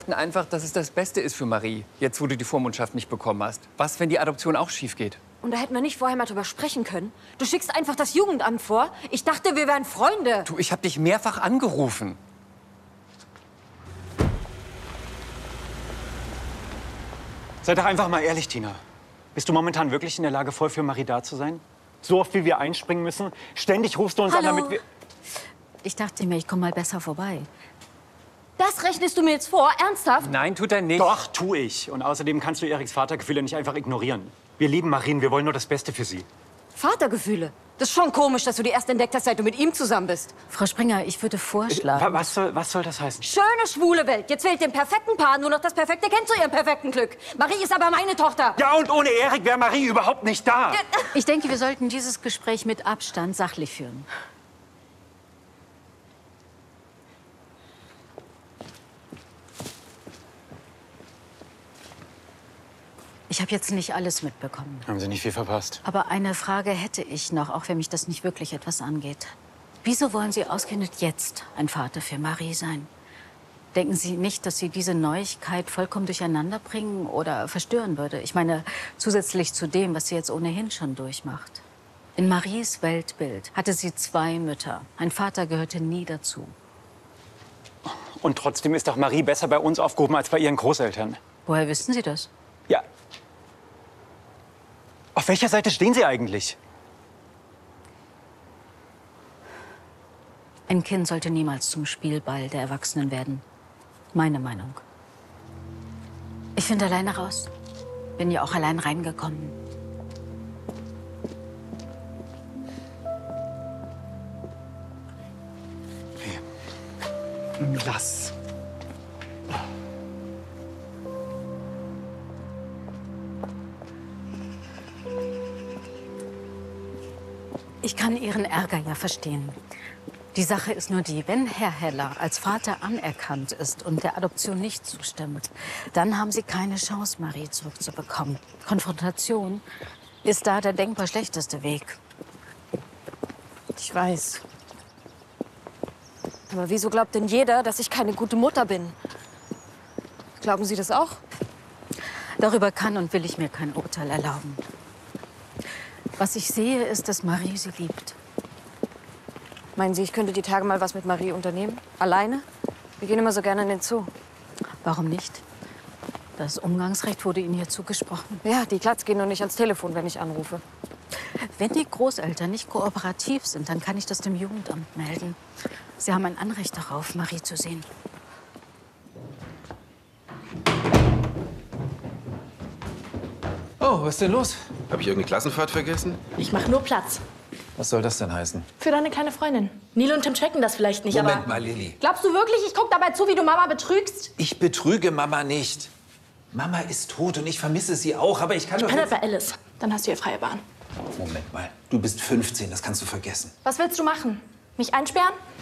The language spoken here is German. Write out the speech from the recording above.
einfach, dass es das Beste ist für Marie, jetzt wo du die Vormundschaft nicht bekommen hast. Was, wenn die Adoption auch schief geht? Und da hätten wir nicht vorher mal drüber sprechen können. Du schickst einfach das Jugendamt vor. Ich dachte, wir wären Freunde. Du, ich habe dich mehrfach angerufen. Sei doch einfach mal ehrlich, Tina. Bist du momentan wirklich in der Lage, voll für Marie da zu sein? So oft, wie wir einspringen müssen? Ständig rufst du uns an, damit wir... Ich dachte mir, ich komme mal besser vorbei. Das rechnest du mir jetzt vor? Ernsthaft? Nein, tut er nicht. Doch, tu ich. Und außerdem kannst du Eriks Vatergefühle nicht einfach ignorieren. Wir lieben Marien, wir wollen nur das Beste für sie. Vatergefühle? Das ist schon komisch, dass du die erst entdeckt hast, seit du mit ihm zusammen bist. Frau Springer, ich würde vorschlagen... Was soll das heißen? Schöne, schwule Welt. Jetzt fehlt dem perfekten Paar nur noch das perfekte Kind zu ihrem perfekten Glück. Marie ist aber meine Tochter. Ja, und ohne Erik wäre Marie überhaupt nicht da. Ich denke, wir sollten dieses Gespräch mit Abstand sachlich führen. Ich habe jetzt nicht alles mitbekommen. Haben Sie nicht viel verpasst? Aber eine Frage hätte ich noch, auch wenn mich das nicht wirklich etwas angeht. Wieso wollen Sie ausgerechnet jetzt ein Vater für Marie sein? Denken Sie nicht, dass Sie diese Neuigkeit vollkommen durcheinander bringen oder verstören würde? Ich meine, zusätzlich zu dem, was sie jetzt ohnehin schon durchmacht. In Maries Weltbild hatte sie 2 Mütter. Ein Vater gehörte nie dazu. Und trotzdem ist doch Marie besser bei uns aufgehoben als bei ihren Großeltern. Woher wissen Sie das? Ja. Auf welcher Seite stehen Sie eigentlich? Ein Kind sollte niemals zum Spielball der Erwachsenen werden. Meine Meinung. Ich finde alleine raus. Bin ja auch allein reingekommen. Lass. Ich kann Ihren Ärger ja verstehen. Die Sache ist nur die, wenn Herr Heller als Vater anerkannt ist und der Adoption nicht zustimmt, dann haben Sie keine Chance, Marie zurückzubekommen. Konfrontation ist da der denkbar schlechteste Weg. Ich weiß. Aber wieso glaubt denn jeder, dass ich keine gute Mutter bin? Glauben Sie das auch? Darüber kann und will ich mir kein Urteil erlauben. Was ich sehe, ist, dass Marie Sie liebt. Meinen Sie, ich könnte die Tage mal was mit Marie unternehmen? Alleine? Wir gehen immer so gerne in den Zoo. Warum nicht? Das Umgangsrecht wurde Ihnen hier zugesprochen. Ja, die Glatz gehen nur nicht ans Telefon, wenn ich anrufe. Wenn die Großeltern nicht kooperativ sind, dann kann ich das dem Jugendamt melden. Sie haben ein Anrecht darauf, Marie zu sehen. Oh, was ist denn los? Habe ich irgendeine Klassenfahrt vergessen? Ich mache nur Platz. Was soll das denn heißen? Für deine kleine Freundin. Neil und Tim checken das vielleicht nicht, Moment aber... mal, Lilly. Glaubst du wirklich, ich guck dabei zu, wie du Mama betrügst? Ich betrüge Mama nicht. Mama ist tot und ich vermisse sie auch, aber ich kann doch... Ich bin halt bei Alice. Dann hast du hier freie Bahn. Moment mal, du bist 15, das kannst du vergessen. Was willst du machen? Mich einsperren?